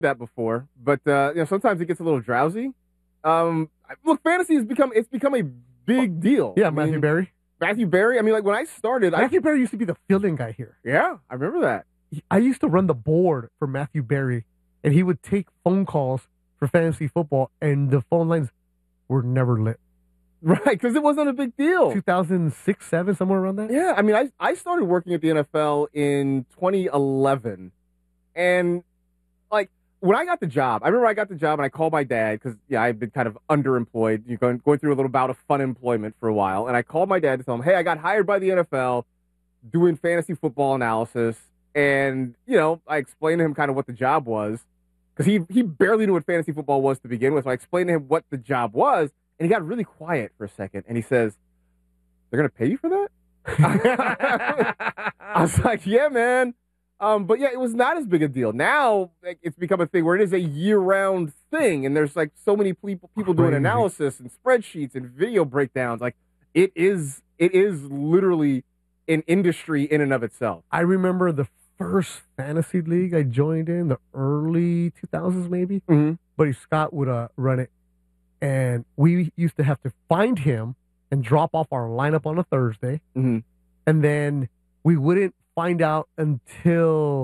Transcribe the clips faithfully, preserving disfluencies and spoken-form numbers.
that before, but uh, you know, sometimes it gets a little drowsy. Um, look, fantasy has become it's become a big deal. Yeah, I Matthew mean, Berry. Matthew Berry. I mean, like when I started, Matthew I Berry used to be the fielding guy here. yeah, I remember that. I used to run the board for Matthew Berry, and he would take phone calls for fantasy football, and the phone lines were never lit. Right, because it wasn't a big deal. two thousand six, seven, somewhere around that. Yeah, I mean, I I started working at the N F L in twenty eleven, and like when I got the job, I remember I got the job and I called my dad because yeah, I'd been kind of underemployed, you know, going going through a little bout of fun employment for a while, and I called my dad to tell him, hey, I got hired by the N F L doing fantasy football analysis, and you know, I explained to him kind of what the job was because he he barely knew what fantasy football was to begin with. So I explained to him what the job was, and he got really quiet for a second, and he says, they're going to pay you for that? I was like, yeah, man. Um, but yeah, it was not as big a deal. Now like, it's become a thing where it is a year-round thing, and there's like so many people people doing Crazy. analysis and spreadsheets and video breakdowns. Like it is, it is literally an industry in and of itself. I remember the first fantasy league I joined in, the early two thousands maybe. Mm-hmm. Buddy Scott would uh, run it, and we used to have to find him and drop off our lineup on a Thursday, Mm-hmm. and then we wouldn't find out until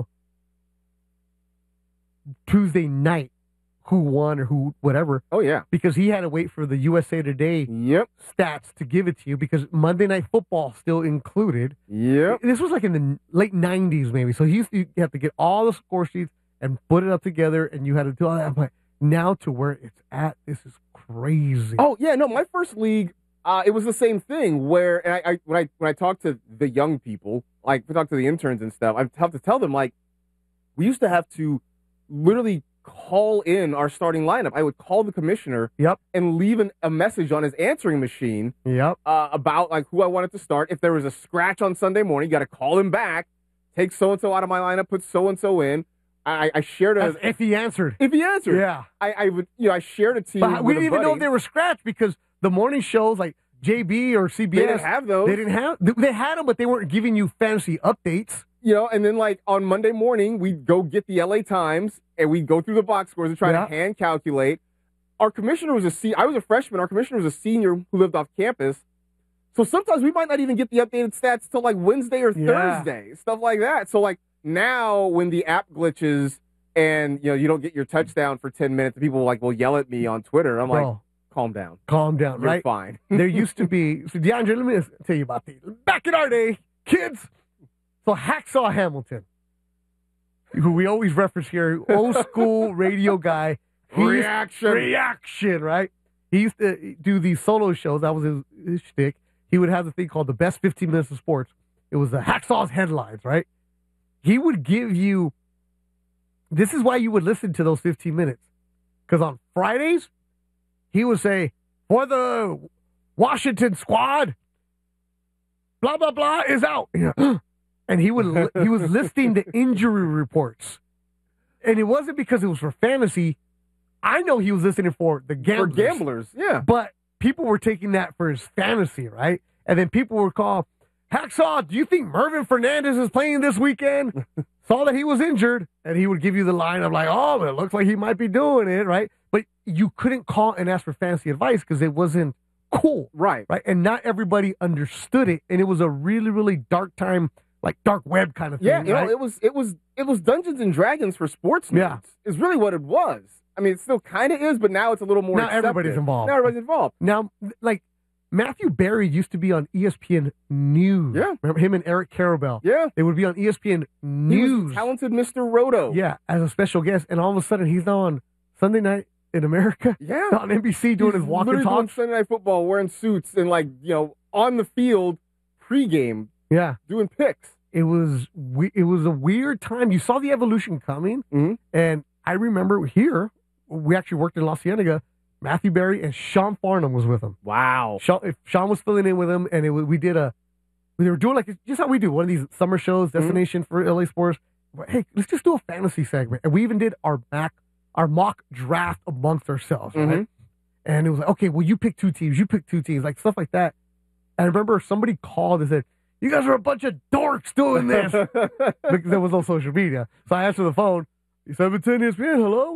Tuesday night who won or who whatever, Oh yeah. because he had to wait for the U S A Today Yep. stats to give it to you because Monday Night Football still included. Yep. This was like in the late nineties maybe, so he used to have to get all the score sheets and put it up together, and you had to do all that. But now to where it's at, this is crazy. Oh yeah, no, my first league, uh, it was the same thing where, and I, I when I when I talk to the young people, like we talk to the interns and stuff, I have to tell them like we used to have to literally call in our starting lineup. I would call the commissioner, Yep. and leave an, a message on his answering machine, Yep. uh, about like who I wanted to start. If there was a scratch on Sunday morning, you got to call him back, take so and so out of my lineup, put so and so in. I, I shared a As if he answered. if he answered, Yeah. I, I would you know I shared a team. But we with didn't a even know buddy. they were scratched because the morning shows like J B or C B S, They didn't have those. They didn't have. They had them, but they weren't giving you fantasy updates. You know, and then like on Monday morning, we'd go get the L A Times and we'd go through the box scores and try Yeah. to hand calculate. Our commissioner was a se- I was a freshman. Our commissioner was a senior who lived off campus. So sometimes we might not even get the updated stats till like Wednesday or Yeah. Thursday, stuff like that. So like now when the app glitches and you know you don't get your touchdown for ten minutes, people like will yell at me on Twitter. I'm like, Bro, calm down, calm down, you're right? fine. There used to be. So DeAndre, let me tell you about these. Back in our day, kids. So Hacksaw Hamilton, who we always reference here, old school radio guy. He used- Reaction. reaction, right? He used to do these solo shows. That was his, his shtick. He would have the thing called the best fifteen minutes of sports. It was the Hacksaw's headlines, right? He would give you. This is why you would listen to those fifteen minutes, because on Fridays, he would say, "For the Washington squad, blah blah blah is out," and he would li- he was listing the injury reports, and it wasn't because it was for fantasy. I know he was listening for the For gamblers, gamblers, yeah. but people were taking that for his fantasy, right? And then people would call, Hacksaw, do you think Mervin Fernandez is playing this weekend? Saw that he was injured, and he would give you the line of like, oh, it looks like he might be doing it, right? But you couldn't call and ask for fantasy advice because it wasn't cool, Right. right? And not everybody understood it, and it was a really, really dark time, like dark web kind of thing, Yeah, you right? know, it was it was it was Dungeons and Dragons for sports nerds. Yeah. Is really what it was. I mean, it still kind of is, but now it's a little more. Now accepted. everybody's involved. Now everybody's involved. Now, like, Matthew Berry used to be on E S P N News. Yeah. Remember him and Eric Carabell? Yeah, They would be on E S P N he was News. talented Mister Roto. Yeah, as a special guest. And all of a sudden, he's now on Sunday Night in America yeah. on N B C doing He's his walk and literally doing talk. Sunday Night Football, wearing suits and like you know on the field pregame Yeah. doing picks. It was we- it was a weird time. You saw the evolution coming. Mhm. And I remember here, we actually worked in La Cienega. Matthew Berry and Sean Farnham was with him. Wow. Sean, if Sean was filling in with him, and it, was- we did a, we were doing like just how we do one of these summer shows, Mm-hmm. destination for L A sports. Hey, let's just do a fantasy segment, and we even did our back, our mock draft amongst ourselves, right? Mhm. And it was like, okay, well, you pick two teams, you pick two teams, like stuff like that. And I remember somebody called and said, "You guys are a bunch of dorks doing this," because there was no social media. So I answered the phone. seven ten E S P N, hello?